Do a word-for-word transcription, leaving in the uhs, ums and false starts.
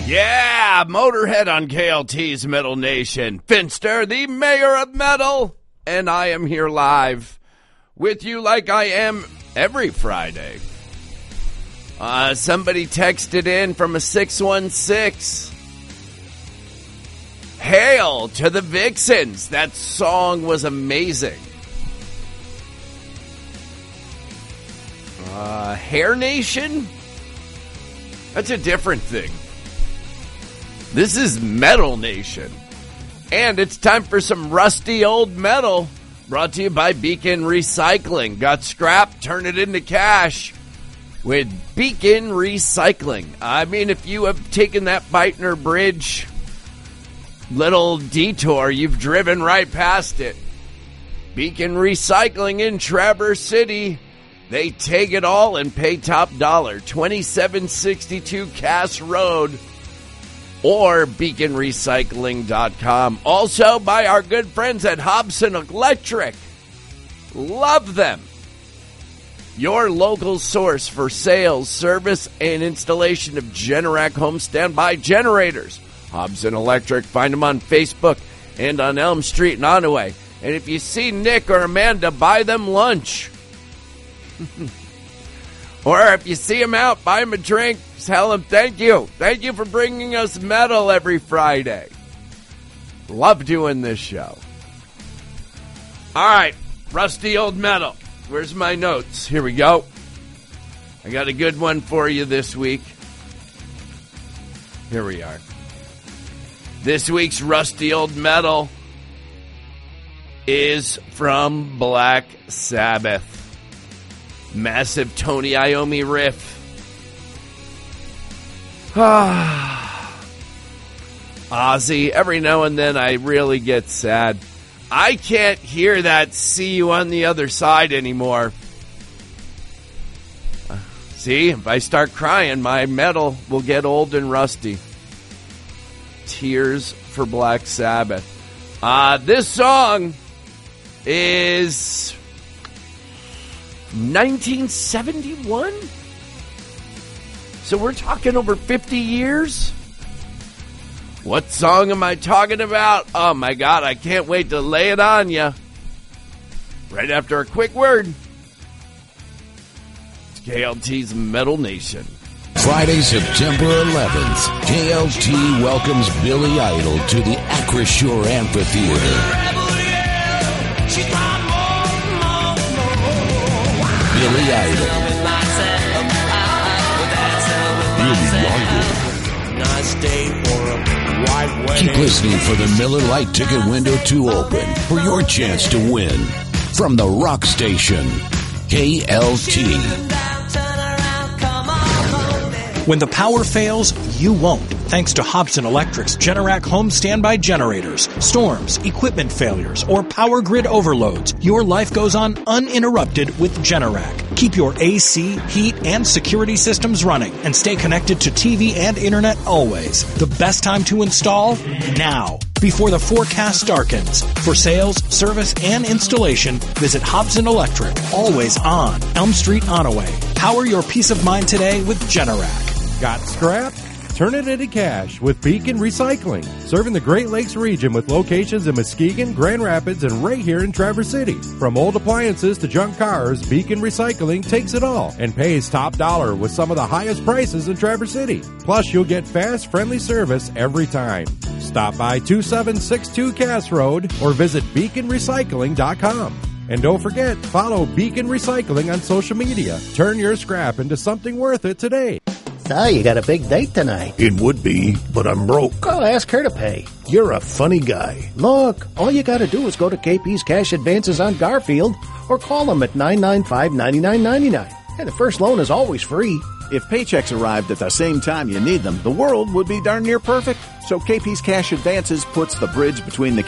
Yeah, Motorhead on K L T's Metal Nation. Finster, the mayor of metal, and I am here live with you like I am every Friday. Uh, somebody texted in from a six one six. Hail to the Vixens. That song was amazing. Uh, Hair Nation? That's a different thing. This is Metal Nation. And it's time for some rusty old metal. Brought to you by Beacon Recycling. Got scrap? Turn it into cash with Beacon Recycling. I mean, if you have taken that Beitner Bridge little detour, you've driven right past it. Beacon Recycling in Traverse City. They take it all and pay top dollar. twenty-seven sixty-two Cass Road or beacon recycling dot com. Also by our good friends at Hobson Electric. Love them. Your local source for sales, service, and installation of Generac home standby generators. Hobson Electric. Find them on Facebook and on Elm Street in Onaway. And if you see Nick or Amanda, buy them lunch. Or if you see them out, buy them a drink. Tell them thank you. Thank you for bringing us metal every Friday. Love doing this show. All right, rusty old metal. Where's my notes? Here we go. I got a good one for you this week. Here we are. This week's rusty old metal is from Black Sabbath. Massive Tony Iommi riff. Ozzy, every now and then I really get sad. I can't hear that "see you on the other side" anymore. Uh, see, if I start crying, my metal will get old and rusty. Tears for Black Sabbath. Uh, this song is nineteen seventy-one? So we're talking over fifty years? What song am I talking about? Oh my God, I can't wait to lay it on you. Right after a quick word. It's K L T's Metal Nation. Friday, September eleventh, K L T welcomes Billy Idol to the Acrisure Amphitheater. Billy Idol. Billy Idol. Keep listening for the Miller Lite ticket window to open for your chance to win. From the Rock Station, K L T. When the power fails, you won't. Thanks to Hobson Electric's Generac home standby generators, storms, equipment failures, or power grid overloads, your life goes on uninterrupted with Generac. Keep your A C, heat, and security systems running and stay connected to T V and internet always. The best time to install? Now, before the forecast darkens. For sales, service, and installation, visit Hobson Electric, always on Elm Street, Onaway. Power your peace of mind today with Generac. Got scrap? Turn it into cash with Beacon Recycling, serving the Great Lakes region with locations in Muskegon, Grand Rapids, and right here in Traverse City. From old appliances to junk cars, Beacon Recycling takes it all and pays top dollar with some of the highest prices in Traverse City. Plus, you'll get fast, friendly service every time. Stop by two seven six two Cass Road or visit beacon recycling dot com. And don't forget, follow Beacon Recycling on social media. Turn your scrap into something worth it today. So, you got a big date tonight. It would be, but I'm broke. I'll ask her to pay. You're a funny guy. Look, all you got to do is go to K P's Cash Advances on Garfield or call them at nine nine five, nine nine nine nine. And the first loan is always free. If paychecks arrived at the same time you need them, the world would be darn near perfect. So K P's Cash Advances puts the bridge between the